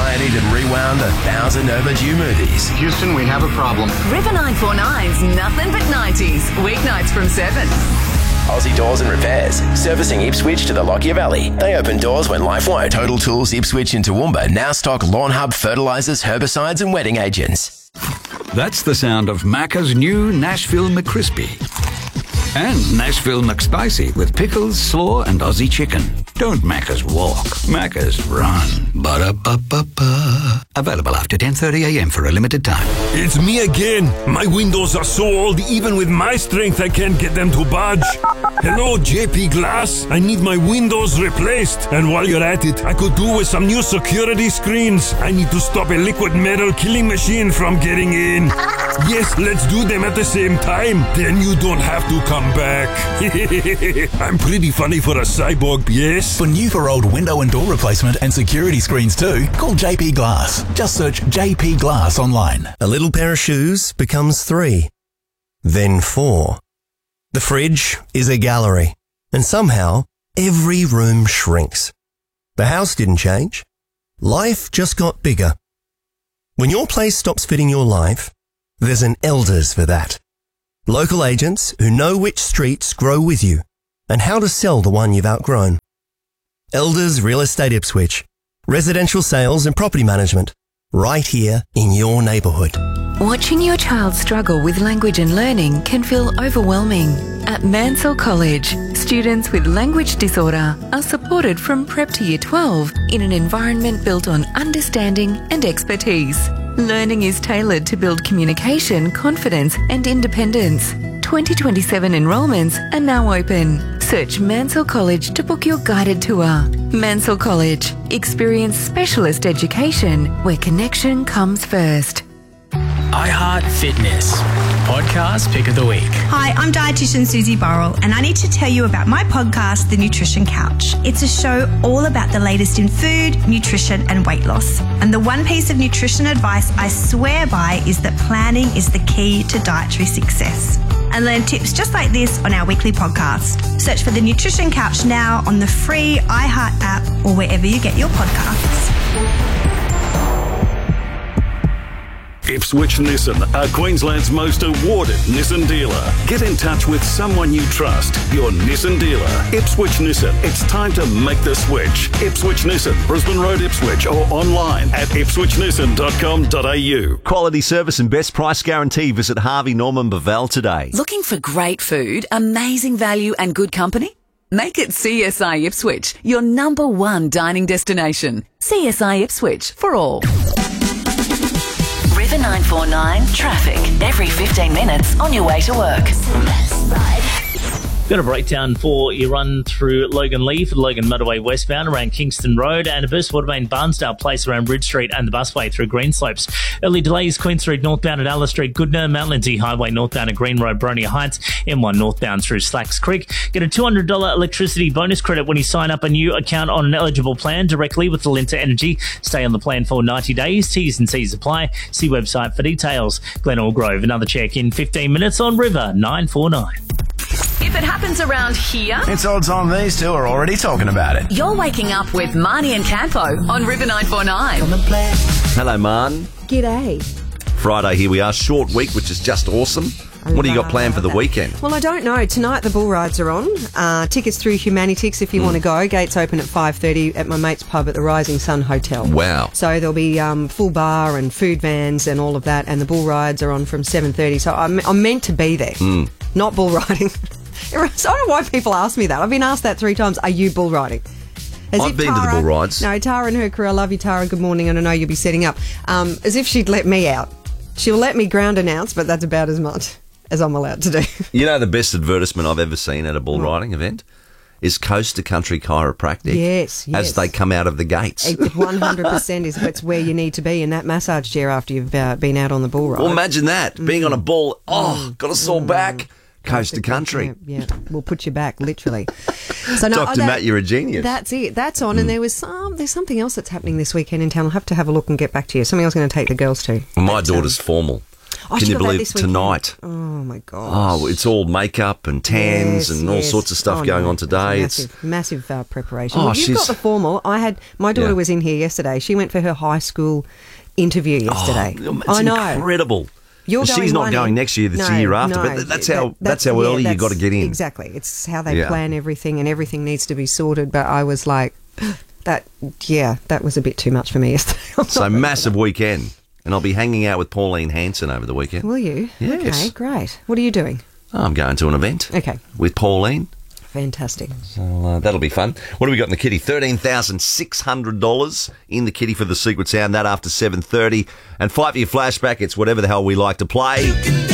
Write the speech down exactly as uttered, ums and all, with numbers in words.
rewinded and rewound a thousand overdue movies. Houston, we have a problem. River nine four nine's Nothing But nineties, weeknights from seven. Aussie Doors and Repairs, servicing Ipswich to the Lockyer Valley. They open doors when life won't. Total Tools Ipswich and Toowoomba now stock Lawn Hub fertilisers, herbicides and wetting agents. That's the sound of Macca's new Nashville McCrispy. And Nashville McSpicy with pickles, slaw and Aussie chicken. Don't Macca's walk, Macca's run. Ba-da-ba-ba-ba. Available after ten thirty a m for a limited time. It's me again. My windows are so old, even with my strength, I can't get them to budge. Hello, J P Glass. I need my windows replaced. And while you're at it, I could do with some new security screens. I need to stop a liquid metal killing machine from getting in. Yes, let's do them at the same time. Then you don't have to come back. I'm pretty funny for a cyborg, yes? For new for old window and door replacement and security screens too, call J P Glass. Just search J P Glass online. A little pair of shoes becomes three, then four. The fridge is a gallery, and somehow every room shrinks. The house didn't change. Life just got bigger. When your place stops fitting your life, there's an Elders for that. Local agents who know which streets grow with you and how to sell the one you've outgrown. Elders Real Estate Ipswich. Residential sales and property management. Right here in your neighbourhood. Watching your child struggle with language and learning can feel overwhelming. At Mansell College, students with language disorder are supported from prep to year twelve in an environment built on understanding and expertise. Learning is tailored to build communication, confidence and independence. twenty twenty-seven enrolments are now open. Search Mansell College to book your guided tour. Mansell College. Experience specialist education where connection comes first. iHeart Fitness, podcast pick of the week. Hi, I'm dietitian Susie Burrell, and I need to tell you about my podcast, The Nutrition Couch. It's a show all about the latest in food, nutrition, and weight loss. And the one piece of nutrition advice I swear by is that planning is the key to dietary success. And learn tips just like this on our weekly podcast. Search for The Nutrition Couch now on the free iHeart app or wherever you get your podcasts. Ipswich Nissan are Queensland's most awarded Nissan dealer. Get in touch with someone you trust, your Nissan dealer. Ipswich Nissan. It's time to make the switch. Ipswich Nissan, Brisbane Road, Ipswich, or online at ipswich nissan dot com dot a u. Quality service and best price guarantee. Visit Harvey Norman Bavel today. Looking for great food, amazing value and good company? Make it C S I Ipswich, your number one dining destination. C S I Ipswich for all. River nine four nine traffic every fifteen minutes on your way to work. Got a breakdown for your run through Logan Lee for the Logan Motorway westbound around Kingston Road, and a burst water main Barnsdale Place around Bridge Street and the busway through Greenslopes. Early delays Queen Street northbound at Alice Street, Goodner, Mount Lindsay Highway northbound at Green Road, Bronia Heights, M one northbound through Slacks Creek. Get a two hundred dollars electricity bonus credit when you sign up a new account on an eligible plan directly with Alinta Energy. Stay on the plan for ninety days. T's and C's apply. See website for details. Glenelg Grove, another check in fifteen minutes on River nine four nine. If it happens around here, It's odds on these two are already talking about it. you're waking up with Marnie and Campo on River nine four nine. Hello, Man. G'day. Friday, here we are. Short week, which is just awesome. What do you got planned for the weekend? Well, I don't know. Tonight the bull rides are on. Uh, tickets through Humanitix if you Mm. want to go. Gates open at five thirty at my mate's pub at the Rising Sun Hotel. Wow. So there'll be um, full bar and food vans and all of that, and the bull rides are on from seven thirty. So I'm, I'm meant to be there, Mm. not bull riding. So I don't know why people ask me that. I've been asked that three times. Are you bull riding? As I've if been to the bull rides. No, Tara and her crew. I love you, Tara. Good morning, and I know you'll be setting up. Um, as if she'd let me out. She'll let me ground announce, but that's about as much as I'm allowed to do. You know the best advertisement I've ever seen at a bull riding event is Coast to Country Chiropractic. Yes, yes. As they come out of the gates. It one hundred percent is it's where you need to be in that massage chair after you've uh, been out on the bull ride. Well, imagine that. Mm. Being on a bull. Oh, Mm. got a sore Mm. back. Coast to Country. Yeah, yeah, we'll put you back, literally. So no, Doctor oh, that- Matt, you're a genius. That's it. That's on. And there was some. There's something else that's happening this weekend in town. I'll have to have a look and get back to you. Something I was going to take the girls to. My But, daughter's um, formal. Oh, Can she you got that believe this weekend. tonight? Oh my gosh. Oh, it's all makeup and tans Yes, and all yes. sorts of stuff Oh, going no, on today. it's It's massive, massive uh, preparation. Oh, well, you've she's- got the formal. I had my daughter Yeah. was in here yesterday. She went for her high school interview yesterday. Oh, it's I know. incredible. You're She's going not one going in- next year, it's the No, year after, no, but that's that- how that's how yeah, early you that's- got to get in. Exactly. It's how they Yeah. plan everything, and everything needs to be sorted. But I was like, that, yeah, that was a bit too much for me yesterday. I'm So not ready for massive weekend, and I'll be hanging out with Pauline Hanson over the weekend. that. Will you? Yes. Okay, great. What are you doing? I'm going to an event. Okay. With Pauline. Fantastic. So uh, that'll be fun. What do we got in the kitty? thirteen thousand six hundred dollars in the kitty for the Secret Sound. That after seven thirty. And five-year flashback, it's whatever the hell we like to play.